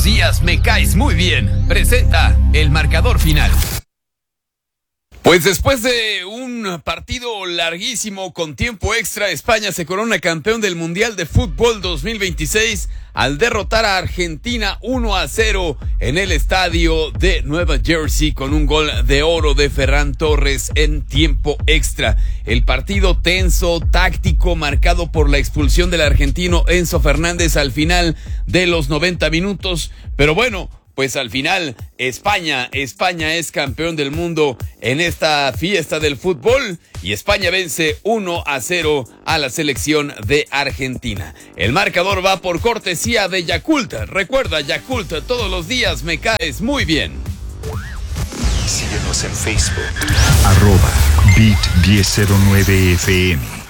los días me caes muy bien. Presenta el marcador final. Pues después de un partido larguísimo con tiempo extra, España se corona campeón del Mundial de Fútbol 2026 al derrotar a Argentina 1-0 en el estadio de Nueva Jersey con un gol de oro de Ferran Torres en tiempo extra. El partido tenso, táctico, marcado por la expulsión del argentino Enzo Fernández al final de los 90 minutos, pero bueno, pues al final España es campeón del mundo en esta fiesta del fútbol y España vence 1-0 a la selección de Argentina. El marcador va por cortesía de Yakult. Recuerda, Yakult, todos los días me caes muy bien. Síguenos en Facebook @Beat1009FM.